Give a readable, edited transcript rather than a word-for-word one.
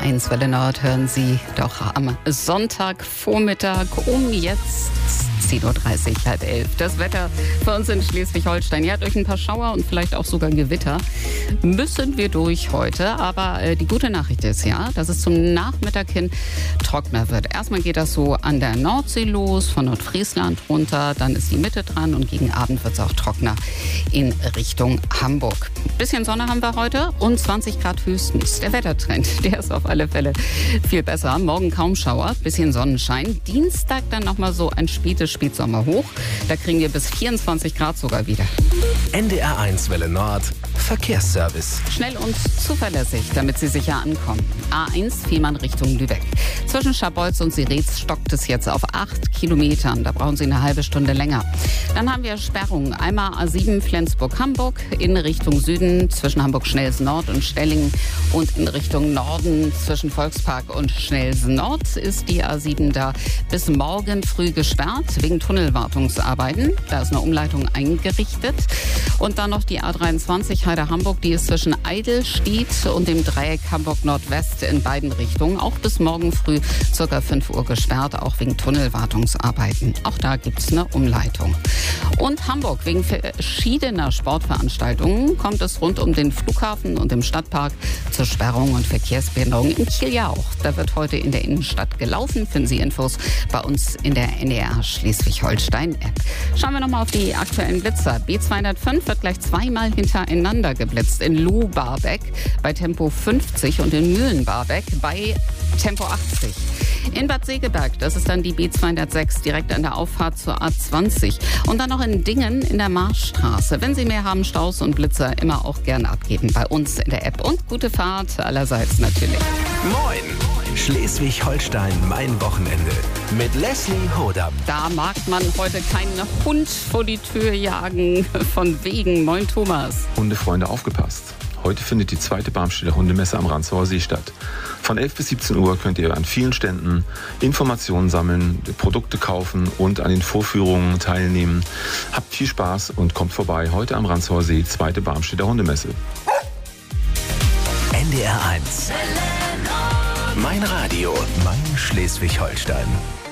NDR1 Welle Nord hören Sie doch am Sonntagvormittag um jetzt 10.30 Uhr, halb 11. Das Wetter für uns in Schleswig-Holstein. Ja, durch ein paar Schauer und vielleicht auch sogar Gewitter müssen wir durch heute. Aber die gute Nachricht ist ja, dass es zum Nachmittag hin trockener wird. Erstmal geht das so an der Nordsee los, von Nordfriesland runter. Dann ist die Mitte dran und gegen Abend wird es auch trockener in Richtung Hamburg. Ein bisschen Sonne haben wir heute und 20 Grad höchstens. Der Wettertrend, der ist auf alle Fälle viel besser. Morgen kaum Schauer, bisschen Sonnenschein. Dienstag dann nochmal so ein Spätsommer hoch. Da kriegen wir bis 24 Grad sogar wieder. NDR1 Welle Nord, Verkehrsservice. Schnell und zuverlässig, damit Sie sicher ankommen. A1 Fehmarn Richtung Lübeck. Zwischen Scharbeutz und Sirez stockt es jetzt auf 8 Kilometern. Da brauchen Sie eine halbe Stunde länger. Dann haben wir Sperrungen. Einmal A7 Flensburg-Hamburg in Richtung Süden zwischen Hamburg-Schnelsen-Nord und Stellingen und in Richtung Norden zwischen Volkspark und Schnelsen-Nord ist die A7 da bis morgen früh gesperrt wegen Tunnelwartungsarbeiten. Da ist eine Umleitung eingerichtet. Und dann noch die A23 Heide-Hamburg, die ist zwischen Eidelstedt und dem Dreieck Hamburg-Nordwest in beiden Richtungen auch bis morgen früh ca. 5 Uhr gesperrt, auch wegen Tunnelwartungsarbeiten. Auch da gibt es eine Umleitung. Und Hamburg, wegen verschiedener Sportveranstaltungen kommt es rund um den Flughafen und im Stadtpark zur Sperrung und Verkehrsbehinderung. In Kiel ja auch. Da wird heute in der Innenstadt gelaufen. Finden Sie Infos bei uns in der NDR Schleswig-Holstein-App. Schauen wir nochmal auf die aktuellen Blitzer. B205 wird gleich zweimal hintereinander geblitzt. In Luh-Barbeck bei Tempo 50 und in Mühlen-Barbeck bei Tempo 80. In Bad Segeberg, das ist dann die B206, direkt an der Auffahrt zur A20. Und dann noch in Dingen in der Marschstraße. Wenn Sie mehr haben, Staus und Blitzer immer auch gerne abgeben bei uns in der App. Und gute Fahrt allerseits natürlich. Moin! Schleswig-Holstein, mein Wochenende. Mit Leslie Hodam. Da mag man heute keinen Hund vor die Tür jagen. Von wegen. Moin, Thomas. Hundefreunde, aufgepasst. Heute findet die zweite Barmstädter Hundemesse am Ranzauer See statt. Von 11 bis 17 Uhr könnt ihr an vielen Ständen Informationen sammeln, Produkte kaufen und an den Vorführungen teilnehmen. Habt viel Spaß und kommt vorbei. Heute am Ranzauer See, zweite Barmstädter Hundemesse. NDR1. Mein Radio, mein Schleswig-Holstein.